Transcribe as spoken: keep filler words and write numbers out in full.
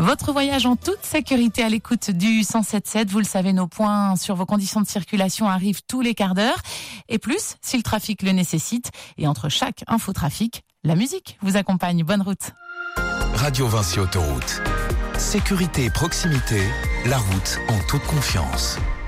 Votre voyage en toute sécurité à l'écoute du cent sept sept. Vous le savez, nos points sur vos conditions de circulation arrivent tous les quarts d'heure. Et plus, si le trafic le nécessite. Et entre chaque infotrafic, la musique vous accompagne. Bonne route. Radio Vinci Autoroute. Sécurité et proximité, la route en toute confiance.